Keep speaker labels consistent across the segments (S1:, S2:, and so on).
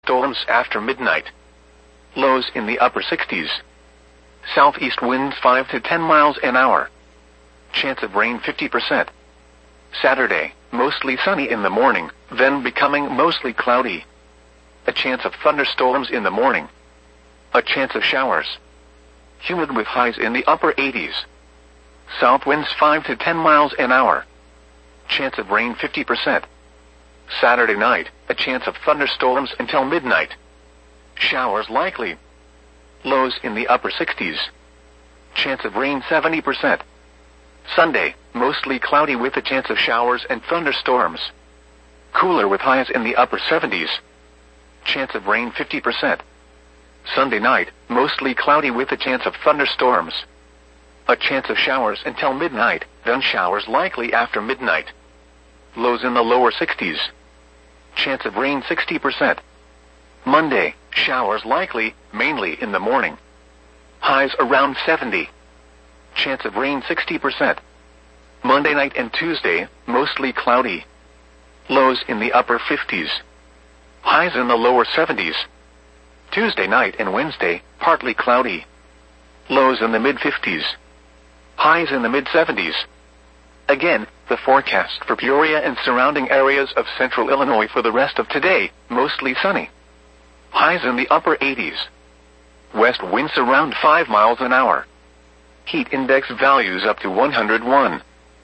S1: thunderstorms after midnight. Lows in the upper 60s. Southeast winds 5 to 10 miles an hour. Chance of rain 50%. Saturday, mostly sunny in the morning, then becoming mostly cloudy. A chance of thunderstorms in the morning. A chance of showers. Humid with highs in the upper 80s. South winds 5 to 10 miles an hour. Chance of rain 50%. Saturday night, a chance of thunderstorms until midnight. Showers likely. Lows in the upper 60s. Chance of rain 70%. Sunday, mostly cloudy with a chance of showers and thunderstorms. Cooler with highs in the upper 70s. Chance of rain 50%. Sunday night, mostly cloudy with a chance of thunderstorms. A chance of showers until midnight, then showers likely after midnight. Lows in the lower 60s. Chance of rain 60%. Monday, showers likely, mainly in the morning. Highs around 70. Chance of rain 60%. Monday night and Tuesday, mostly cloudy. Lows in the upper 50s. Highs in the lower 70s. Tuesday night and Wednesday, partly cloudy. Lows in the mid-50s. Highs in the mid-70s. Again, the forecast for Peoria and surrounding areas of central Illinois for the rest of today, mostly sunny. Highs in the upper 80s. West winds around 5 miles an hour. Heat index values up to 101.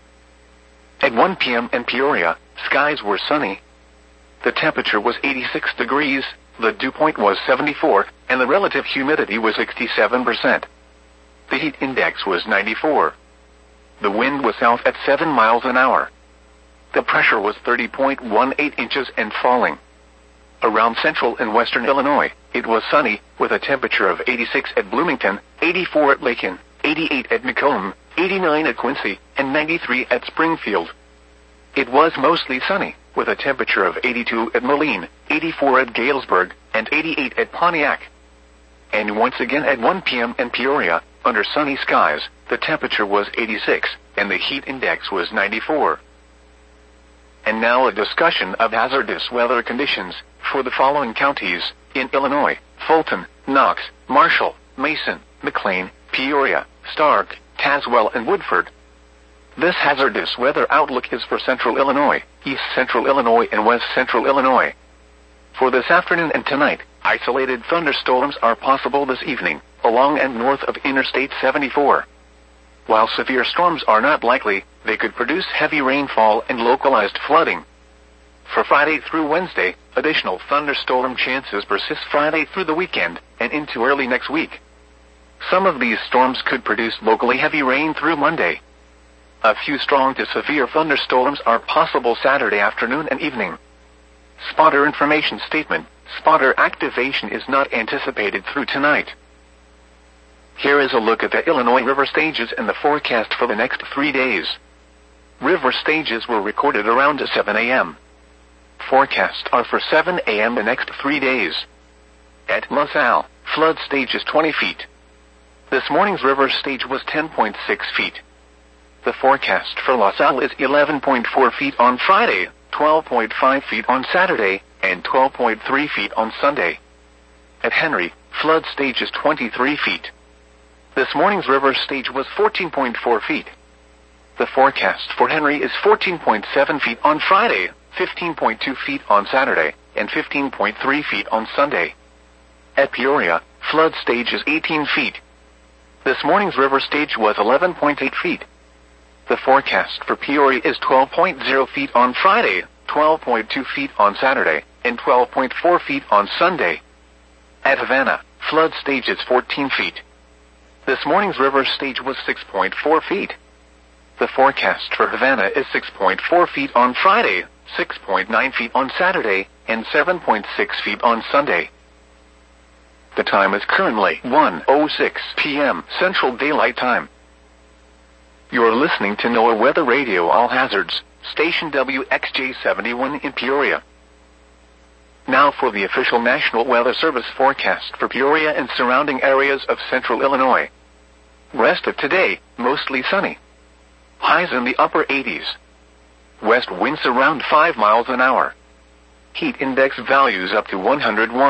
S1: At 1 p.m. in Peoria, skies were sunny. The temperature was 86 degrees, the dew point was 74, and the relative humidity was 67%. The heat index was 94. The wind was south at 7 miles an hour. The pressure was 30.18 inches and falling. Around central and western Illinois, it was sunny, with a temperature of 86 at Bloomington, 84 at Macon, 88 at Macomb, 89 at Quincy, and 93 at Springfield. It was mostly sunny, with a temperature of 82 at Moline, 84 at Galesburg, and 88 at Pontiac. And once again at 1 p.m. in Peoria, under sunny skies, the temperature was 86, and the heat index was 94. And now a discussion of hazardous weather conditions for the following counties in Illinois: Fulton, Knox, Marshall, Mason, McLean, Peoria, Stark, Tazewell, and Woodford. This hazardous weather outlook is for central Illinois, east central Illinois, and west central Illinois. For this afternoon and tonight, isolated thunderstorms are possible this evening, along and north of Interstate 74. While severe storms are not likely, they could produce heavy rainfall and localized flooding. For Friday through Wednesday, additional thunderstorm chances persist Friday through the weekend and into early next week. Some of these storms could produce locally heavy rain through Monday. A few strong to severe thunderstorms are possible Saturday afternoon and evening. Spotter information statement: spotter activation is not anticipated through tonight. Here is a look at the Illinois river stages and the forecast for the next 3 days. River stages were recorded around 7 a.m. Forecasts are for 7 a.m. the next 3 days. At LaSalle, flood stage is 20 feet. This morning's river stage was 10.6 feet. The forecast for LaSalle is 11.4 feet on Friday, 12.5 feet on Saturday, and 12.3 feet on Sunday. At Henry, flood stage is 23 feet. This morning's river stage was 14.4 feet. The forecast for Henry is 14.7 feet on Friday, 15.2 feet on Saturday, and 15.3 feet on Sunday. At Peoria, flood stage is 18 feet. This morning's river stage was 11.8 feet. The forecast for Peoria is 12.0 feet on Friday, 12.2 feet on Saturday, and 12.4 feet on Sunday. At Havana, flood stage is 14 feet. This morning's river stage was 6.4 feet. The forecast for Havana is 6.4 feet on Friday, 6.9 feet on Saturday, and 7.6 feet on Sunday. The time is currently 1:06 p.m. Central Daylight Time. You're listening to NOAA Weather Radio All Hazards, station WXJ71 in Peoria. Now for the official National Weather Service forecast for Peoria and surrounding areas of central Illinois. Rest of today, mostly sunny. Highs in the upper 80s. West winds around 5 miles an hour. Heat index values up to 101.